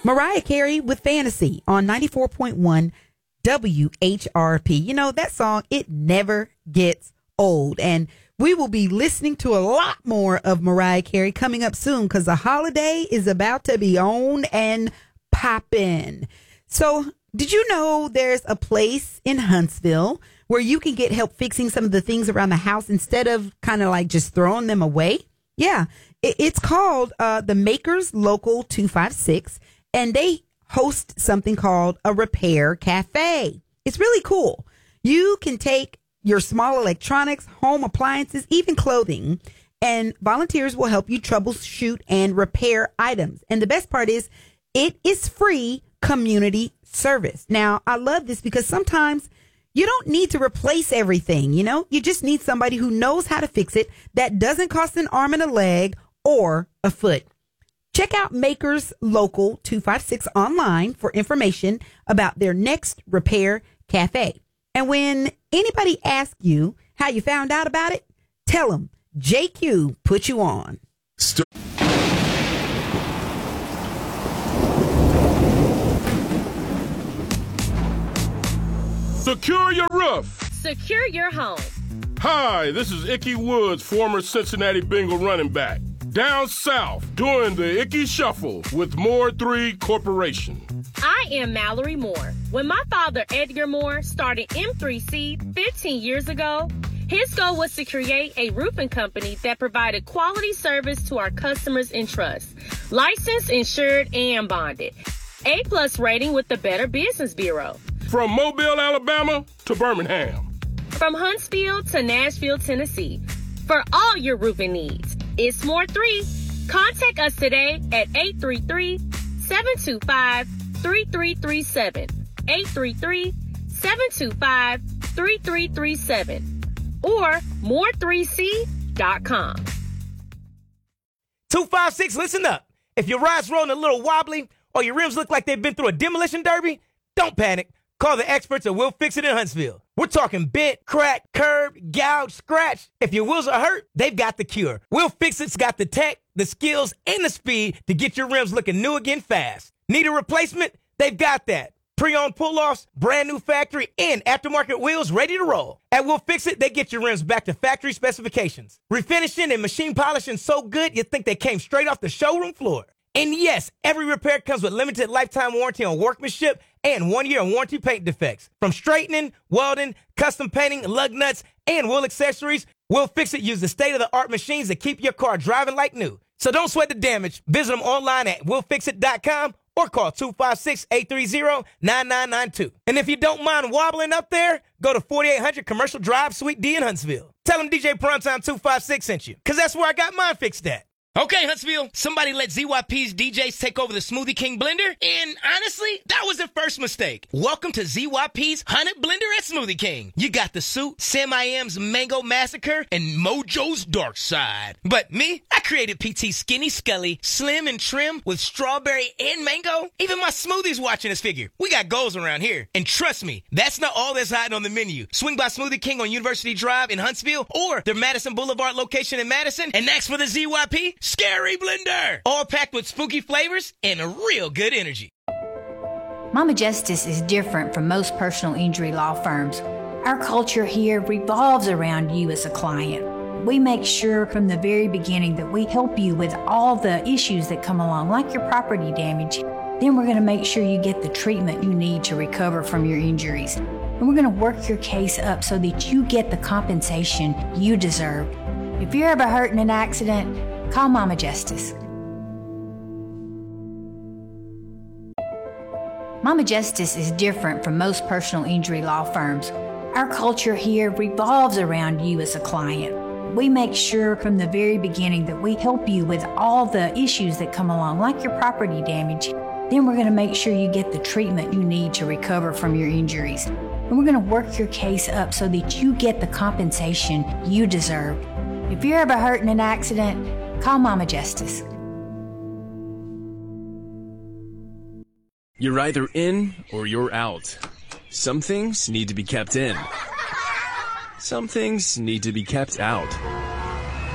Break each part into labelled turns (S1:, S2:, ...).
S1: Mariah Carey with Fantasy on 94.1 WHRP. You know, that song, it never gets old. And we will be listening to a lot more of Mariah Carey coming up soon because the holiday is about to be on and poppin'. So did you know there's a place in Huntsville where you can get help fixing some of the things around the house instead of kind of like just throwing them away? Yeah, it's called the Makers Local 256, and they host something called a repair cafe. It's really cool. You can take your small electronics, home appliances, even clothing, and volunteers will help you troubleshoot and repair items. And the best part is it is free community service. Now, I love this because sometimes you don't need to replace everything, you know? You just need somebody who knows how to fix it that doesn't cost an arm and a leg or a foot. Check out Makers Local 256 online for information about their next repair cafe. And when anybody asks you how you found out about it, tell them JQ put you on.
S2: Secure your roof.
S3: Secure your home.
S2: Hi, this is Ickey Woods, former Cincinnati Bengal running back. Down south, doing the Ickey Shuffle with Moore 3 Corporation.
S3: I am Mallory Moore. When my father, Edgar Moore, started M3C 15 years ago, his goal was to create a roofing company that provided quality service to our customers in trust. Licensed, insured, and bonded. A+ rating with the Better Business Bureau.
S2: From Mobile, Alabama to Birmingham.
S3: From Huntsville to Nashville, Tennessee. For all your roofing needs, it's Moore 3. Contact us today at 833-725-3337. 833-725-3337. Or more3c.com.
S4: 256, listen up. If your ride's rolling a little wobbly or your rims look like they've been through a demolition derby, don't panic. Call the experts at We'll Fix It in Huntsville. We're talking bent, cracked, curved, gouged, scratched. If your wheels are hurt, they've got the cure. We'll Fix It's got the tech, the skills, and the speed to get your rims looking new again fast. Need a replacement? They've got that. Pre-owned pull-offs, brand new factory, and aftermarket wheels ready to roll. At We'll Fix It, they get your rims back to factory specifications. Refinishing and machine polishing so good you'd think they came straight off the showroom floor. And yes, every repair comes with limited lifetime warranty on workmanship and 1 year warranty paint defects. From straightening, welding, custom painting, lug nuts, and wheel accessories, We'll Fix It use the state-of-the-art machines that keep your car driving like new. So don't sweat the damage. Visit them online at willfixit.com or call 256-830-9992. And if you don't mind wobbling up there, go to 4800 Commercial Drive, Suite D in Huntsville. Tell them DJ Primetime 256 sent you, because that's where I got mine fixed at. Okay, Huntsville, somebody let ZYP's DJs take over the Smoothie King blender, and honestly, that was their first mistake. Welcome to ZYP's 100 Blender at Smoothie King. You got the Suit, Sam I Am's Mango Massacre, and Mojo's Dark Side. But me, I created PT Skinny Scully, slim and trim with strawberry and mango. Even my smoothie's watching this figure. We got goals around here. And trust me, that's not all that's hiding on the menu. Swing by Smoothie King on University Drive in Huntsville or their Madison Boulevard location in Madison and ask for the ZYP Scary Blender. All packed with spooky flavors and a real good energy.
S5: Mama Justice is different from most personal injury law firms. Our culture here revolves around you as a client. We make sure from the very beginning that we help you with all the issues that come along, like your property damage. Then we're going to make sure you get the treatment you need to recover from your injuries. And we're going to work your case up so that you get the compensation you deserve. If you're ever hurt in an accident, call Mama Justice. Mama Justice is different from most personal injury law firms. Our culture here revolves around you as a client. We make sure from the very beginning that we help you with all the issues that come along, like your property damage. Then we're going to make sure you get the treatment you need to recover from your injuries. And we're going to work your case up so that you get the compensation you deserve. If you're ever hurt in an accident, call Mama Justice.
S6: You're either in or you're out. Some things need to be kept in. Some things need to be kept out.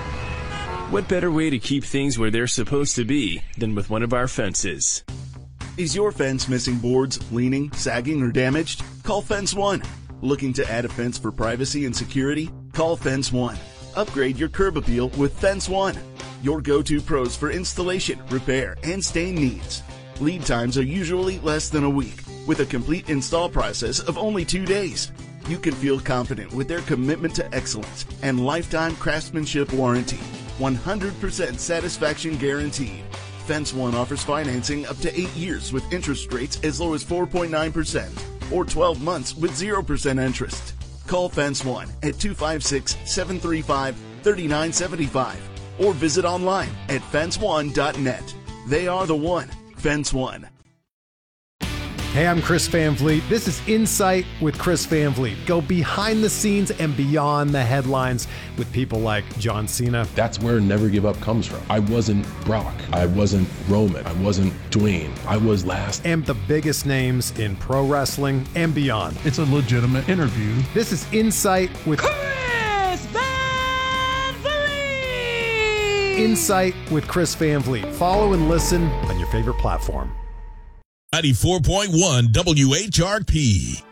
S6: What better way to keep things where they're supposed to be than with one of our fences?
S7: Is your fence missing boards, leaning, sagging, or damaged? Call Fence One. Looking to add a fence for privacy and security? Call Fence One. Upgrade your curb appeal with Fence One. Your go-to pros for installation, repair, and stain needs. Lead times are usually less than a week, with a complete install process of only 2 days. You can feel confident with their commitment to excellence and lifetime craftsmanship warranty. 100% satisfaction guaranteed. Fence One offers financing up to 8 years with interest rates as low as 4.9% or 12 months with 0% interest. Call Fence One at 256-735-3975 or visit online at fenceone.net. They are the one. Fence One.
S8: Hey, I'm Chris Van Vliet. This is Insight with Chris Van Vliet. Go behind the scenes and beyond the headlines with people like John Cena.
S9: That's where Never Give Up comes from. I wasn't Brock. I wasn't Roman. I wasn't Dwayne. I was last.
S8: And the biggest names in pro wrestling and beyond.
S10: It's a legitimate interview.
S8: This is Insight with
S11: Chris Van Vliet.
S8: Insight with Chris Van Vliet. Follow and listen on your favorite platform.
S12: 94.1 WHRP.